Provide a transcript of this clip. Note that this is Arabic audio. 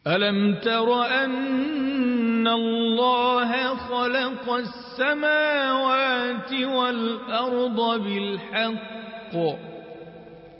ألم تر أن الله خلق السماوات والأرض بالحق